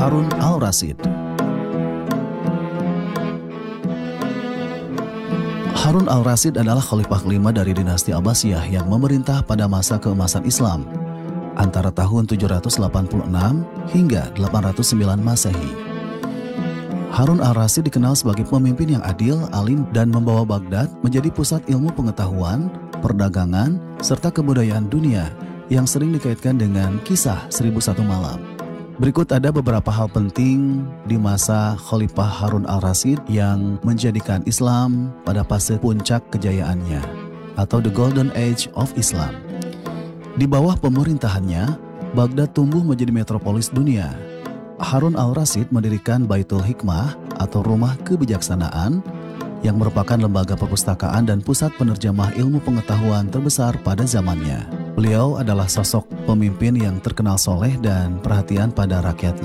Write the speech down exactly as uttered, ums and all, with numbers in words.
Harun al-Rasyid. Harun al-Rasyid adalah khalifah kelima dari dinasti Abbasiyah yang memerintah pada masa keemasan Islam antara tahun tujuh ratus delapan puluh enam hingga delapan ratus sembilan Masehi. Harun al-Rasyid dikenal sebagai pemimpin yang adil, alim, dan membawa Baghdad menjadi pusat ilmu pengetahuan, perdagangan, serta kebudayaan dunia yang sering dikaitkan dengan kisah Seribu Satu Malam. Berikut ada beberapa hal penting di masa Khalifah Harun al-Rasyid yang menjadikan Islam pada fase puncak kejayaannya, atau The Golden Age of Islam. Di bawah pemerintahannya, Baghdad tumbuh menjadi metropolis dunia. Harun al-Rasyid mendirikan Baitul Hikmah atau Rumah Kebijaksanaan yang merupakan lembaga perpustakaan dan pusat penerjemah ilmu pengetahuan terbesar pada zamannya. Beliau adalah sosok pemimpin yang terkenal soleh dan perhatian pada rakyatnya.